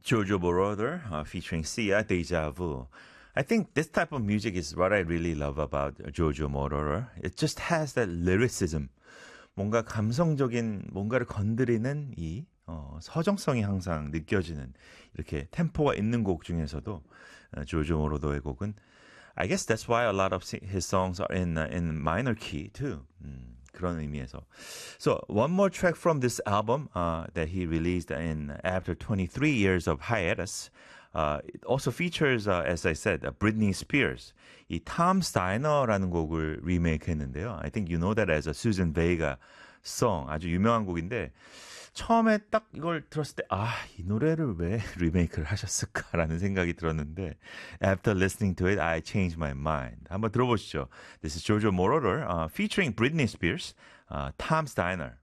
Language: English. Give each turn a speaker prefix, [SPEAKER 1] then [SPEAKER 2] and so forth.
[SPEAKER 1] Jojo Moroder featuring Sia, Deja Vu. I think this type of music is what I really love about Jojo Moroder. It just has that lyricism. 뭔가 감성적인 뭔가를 건드리는 이 서정성이 항상 느껴지는 이렇게 템포가 있는 곡 중에서도 조조 모로더의 곡은 I guess that's why a lot of his songs are in minor key too. 그런 의미에서. So one more track from this album that he released in after 23 years of hiatus. It also features, as I said, Britney Spears. 이 Tom's Diner라는 곡을 리메이크했는데요. I think you know that as a Susan Vega song. 아주 유명한 곡인데 처음에 딱 이걸 들었을 때 이 노래를 왜 리메이크를 하셨을까라는 생각이 들었는데 After listening to it, I changed my mind. 한번 들어보시죠. This is Jojo Moroder featuring Britney Spears, Tom's Diner.